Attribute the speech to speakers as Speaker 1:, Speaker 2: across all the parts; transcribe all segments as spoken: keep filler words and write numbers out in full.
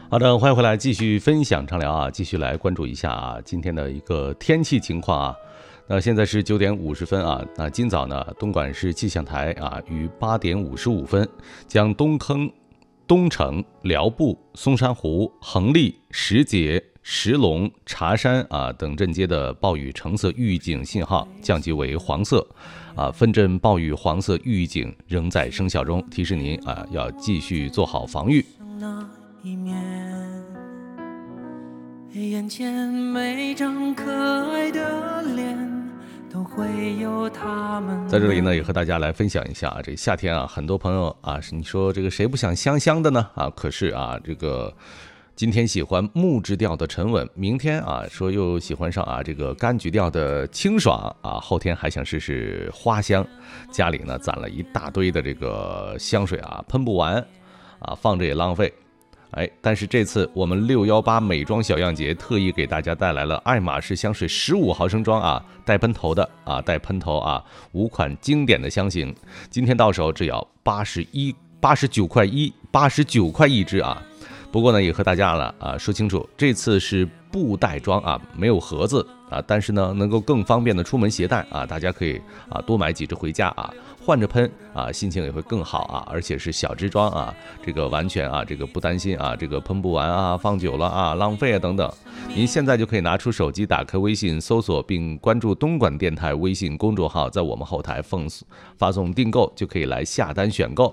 Speaker 1: 好的，欢迎回来，继续分享畅聊啊，继续来关注一下啊今天的一个天气情况啊。那现在是九点五十分啊，那今早呢，东莞市气象台啊于八点五十五分将东坑、东城、辽埠、松山湖、横沥、石碣、石龙、茶山啊等镇街的暴雨橙色预警信号降级为黄色，啊，分镇暴雨黄色预警仍在生效中，提示您啊要继续做好防御。
Speaker 2: 一面，眼前每张可爱的脸都会有他们。
Speaker 1: 在这里呢，也和大家来分享一下啊，这夏天啊，很多朋友啊，你说这个谁不想香香的呢？啊，可是啊，这个今天喜欢木质调的沉稳，明天啊说又喜欢上啊这个柑橘调的清爽啊，后天还想试试花香，家里呢攒了一大堆的这个香水啊，喷不完啊，放着也浪费。哎，但是这次我们六一八美妆小样节特意给大家带来了爱马仕香水十五毫升装啊，带喷头的啊，带喷头啊，五款经典的香型，今天到手只要八十一八十九块一八十九块一支啊。不过呢，也和大家了啊说清楚，这次是布袋装啊，没有盒子啊，但是呢，能够更方便的出门携带啊，大家可以啊多买几支回家啊，换着喷啊，心情也会更好啊，而且是小支装啊，这个完全啊，这个不担心啊，这个喷不完啊，放久了啊，浪费啊等等。您现在就可以拿出手机，打开微信，搜索并关注东莞电台微信公众号，在我们后台奉发送订购，就可以来下单选购。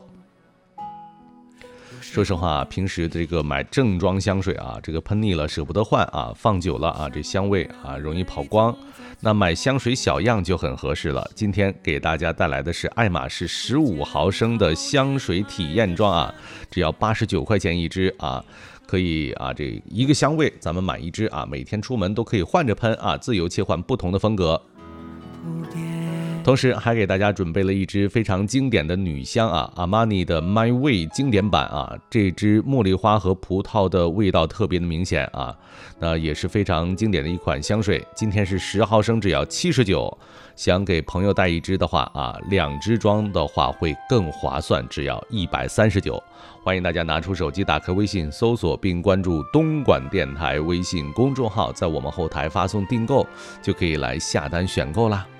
Speaker 1: 说实话，平时这个买正装香水啊，这个喷腻了舍不得换啊，放久了啊，这香味啊容易跑光。那买香水小样就很合适了。今天给大家带来的是爱马仕十五毫升的香水体验装啊，只要八十九块钱一支啊，可以啊，这一个香味咱们买一支啊，每天出门都可以换着喷啊，自由切换不同的风格。同时还给大家准备了一支非常经典的女香啊，阿玛尼的 My Way 经典版啊，这支茉莉花和葡萄的味道特别的明显啊，那也是非常经典的一款香水。今天是十毫升，只要七十九，想给朋友带一支的话啊，两支装的话会更划算，只要一百三十九。欢迎大家拿出手机，打开微信，搜索并关注东莞电台微信公众号，在我们后台发送订购，就可以来下单选购啦。